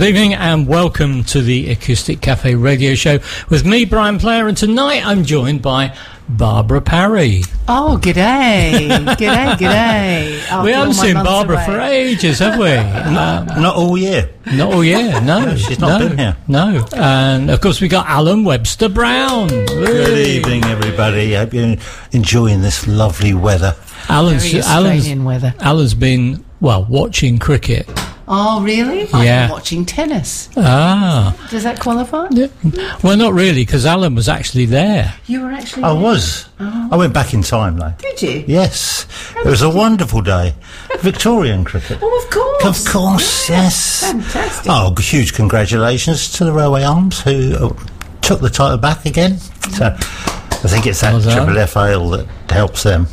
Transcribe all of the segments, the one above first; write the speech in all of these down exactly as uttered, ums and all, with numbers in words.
evening and welcome to the Acoustic Cafe radio show with me, Brian Player, and tonight I'm joined by Barbara Parry. Oh, g'day. G'day, g'day. We haven't seen Barbara away. for ages, have we? uh, not all year. Not all year, no. no she's not no, been here. No. And, of course, we got Alan Webster Brown. Good Whee! Evening, everybody. Hope you're enjoying this lovely weather. Alan's, Very Australian Alan's, weather. Alan's been, well, watching cricket. Oh, really? Yeah. I'm watching tennis. Ah. Does that qualify? Yeah. Well, not really, because Alan was actually there. You were actually I there? was. Oh. I went back in time, though. Did you? Yes. It was a wonderful day. Victorian cricket. Oh, of course. Of course, yeah. yes. Fantastic. Oh, huge congratulations to the Railway Arms, who uh, took the title back again. So I think it's that well Triple F Ale that helps them.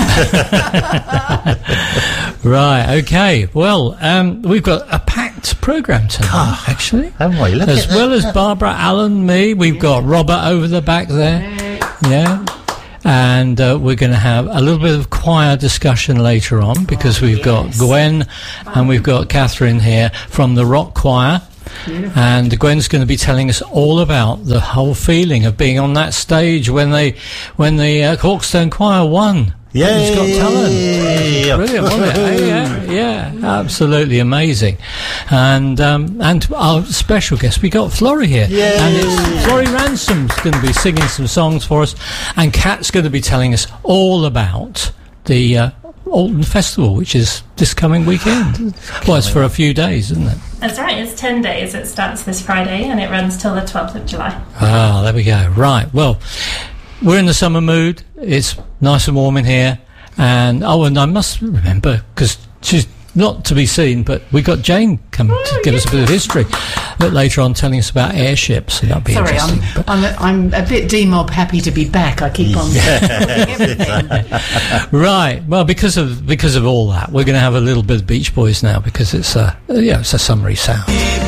Right, okay. Well, um, we've got a packed programme tonight, oh, actually. Haven't we? Look as at well that. as Barbara, Alan, me. We've yeah. got Robert over the back there. Yeah. And uh, we're going to have a little bit of choir discussion later on because oh, we've yes. got Gwen and we've got Catherine here from the Rock Choir. Beautiful. And Gwen's going to be telling us all about the whole feeling of being on that stage when they, when the uh, Hawkstone Choir won. Yeah, Got Talent. Brilliant, wasn't it? Yeah, yeah, absolutely amazing. And um, and our special guest, we got Florrie here, Yay. and it's Florrie Ransom's going to be singing some songs for us, and Kat's going to be telling us all about the uh, Alton Festival, which is this coming weekend. Well, it's for a few days, isn't it? That's right, it's ten days. It starts this Friday and it runs till the twelfth of July. Ah, there we go. Right, well, we're in the summer mood. It's nice and warm in here. And, oh, and I must remember, because she's not to be seen, but we got Jane come oh, to give yeah. us a bit of history but later on, telling us about airships. So that'll be Sorry, interesting. I'm, I'm, a, I'm a bit demob happy to be back. I keep on everything. Right. Well, because of because of all that, we're going to have a little bit of Beach Boys now because it's a, yeah, it's a summery sound.